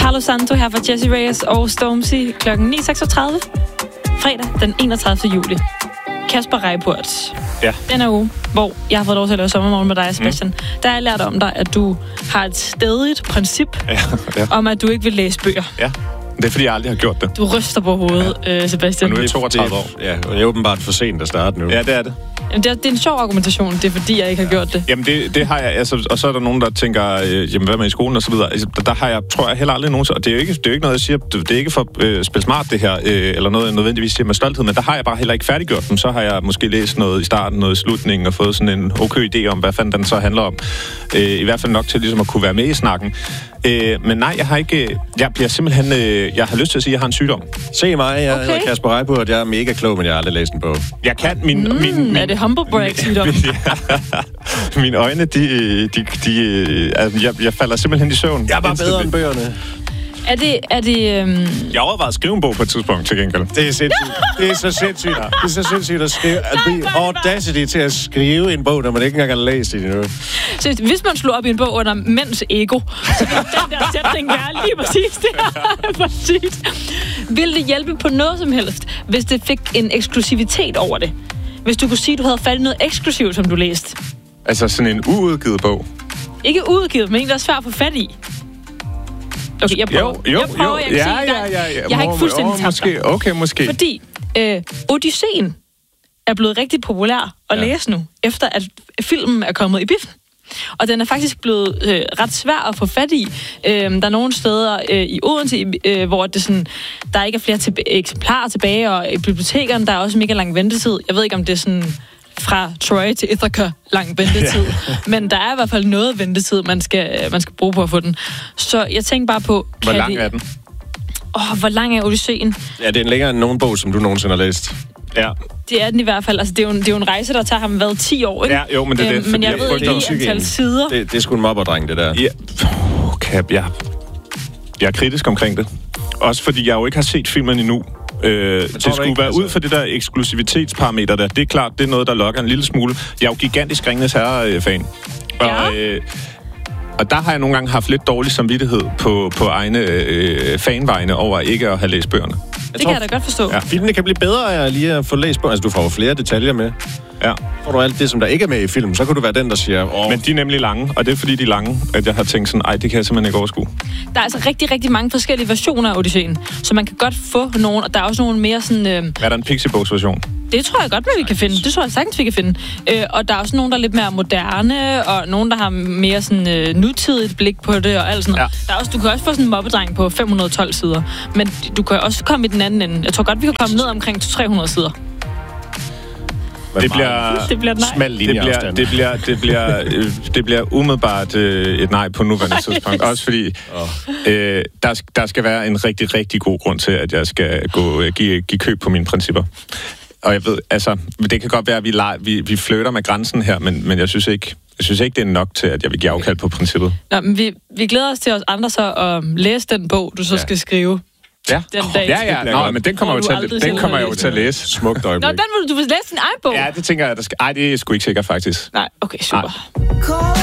Carlos Santo her fra Jessie Reyes og Stormzy klokken 9.36. Fredag den 31. juli. Kasper Reippurt. Ja. Den her uge, hvor jeg har fået lov til at lave sommermorgen med dig, Sebastian, der har jeg lært om dig, at du har et stædigt princip om, at du ikke vil læse bøger. Ja. Det er, fordi jeg aldrig har gjort det. Du ryster på hovedet, Sebastian. Og nu er jeg 32 år. Ja, og det er åbenbart for sent at starte nu. Ja, det er det. Jamen, det er en sjov argumentation. Det er, fordi jeg ikke har gjort det. Jamen, det har jeg. Altså, og så er der nogen, der tænker, jamen, hvad med i skolen og så videre. Altså, der har jeg, tror jeg, heller aldrig nogen. Og det er jo ikke noget, jeg siger. Det er ikke for spil smart, det her, eller noget, jeg nødvendigvis siger med stolthed, men der har jeg bare heller ikke færdiggjort dem. Så har jeg måske læst noget i starten, noget i slutningen, og fået sådan en okay idé om, hvad fanden den så handler om. I hvert fald nok til ligesom at kunne være med i snakken. Men nej, jeg har ikke... Jeg bliver simpelthen... jeg har lyst til at sige, at jeg har en sygdom. Se mig, jeg hedder Kasper Reippurt, jeg er mega klog, men jeg har aldrig læst en bog. Jeg kan min er det humble brag sygdom? Mine øjne, jeg falder simpelthen i søvn. Jeg er bare bedre end bøgerne. Er det Jeg overvejede at skrive en bog på et tidspunkt, til gengæld. Det er sindssygt. Det er så sindssygt. Det er så sindssygt at skrive. Audacity til at skrive en bog, når man ikke engang har læst det endnu. Så hvis man slår op i en bog under mænds ego, så vil den der sætning være lige præcis det her. Præcis. Vil det hjælpe på noget som helst, hvis det fik en eksklusivitet over det? Hvis du kunne sige, at du havde fat i noget eksklusivt, som du læste? Altså sådan en uudgivet bog? Ikke udgivet, men en, der er svært at få fat i. Okay, jeg prøver. Jeg har ikke fuldstændig tabt Okay, måske. Fordi Odysseen er blevet rigtig populær at læse nu, efter at filmen er kommet i biffen. Og den er faktisk blevet ret svær at få fat i. Der er nogle steder i Odense, hvor det sådan, der ikke er flere eksemplarer tilbage, og i bibliotekerne der er også mega lang ventetid. Jeg ved ikke, om det er sådan fra Troy til Ithaca lang ventetid. Men der er i hvert fald noget ventetid, man skal bruge på at få den. Så jeg tænker bare på... Hvor lang er den? Hvor lang er Odysseen? Ja, det er en længere end nogen bog, som du nogensinde har læst. Ja. Det er den i hvert fald. Altså, det er jo en rejse, der tager ham 10 år, ikke? Ja, jo, men det er det. Men jeg ved ikke lige antal sider. Det er sgu en mobberdreng, det der. Ja. Jeg er kritisk omkring det. Også fordi jeg jo ikke har set filmen endnu. Det skulle være ud for det der eksklusivitetsparameter der. Det er klart, det er noget, der lokker en lille smule. Jeg er jo gigantisk Ringenes Herre-fan. Og der har jeg nogle gange haft lidt dårlig samvittighed på egne fanvegne over ikke at have læst bøgerne. Det kan jeg da godt forstå. Ja. Filmene kan blive bedre af lige at få læst bøgerne. Altså, du får jo flere detaljer med. Ja. Får du alt det, som der ikke er med i filmen, så kan du være den, der siger... Men de er nemlig lange, og det er fordi, de er lange, at jeg har tænkt sådan, det kan jeg simpelthen ikke overskue. Der er altså rigtig, rigtig mange forskellige versioner af Odysseen, så man kan godt få nogle, og der er også nogle mere sådan... Er der en Pixiebogs-version? Det tror jeg godt, vi kan finde. Det tror jeg sagtens, vi kan finde. Og der er også nogle, der er lidt mere moderne, og nogle, der har mere sådan nutidigt blik på det, og alt sådan noget. Ja. Der er også, du kan også få sådan en mobbedreng på 512 sider, men du kan også komme i den anden ende. Jeg tror godt, vi kan komme ned omkring 300 sider. Det bliver smal linjeafstand. Det bliver umiddelbart et nej på nuværende tidspunkt. Også fordi der skal være en rigtig, rigtig god grund til, at jeg skal give køb på mine principper. Og jeg ved, altså, det kan godt være, at vi flytter med grænsen her, men jeg synes ikke, det er nok til, at jeg vil give afkald på princippet. Nå, men vi glæder os til os andre så at læse den bog, du så skal skrive. Ja. Den dag. Ja. Nå, men den kommer jeg jo til at læse. Smukt øjeblik. Nå, du vil læse din egen bog? Ja, det tænker jeg, der skal... det er sgu ikke sikkert, faktisk. Nej, okay, super. Nej.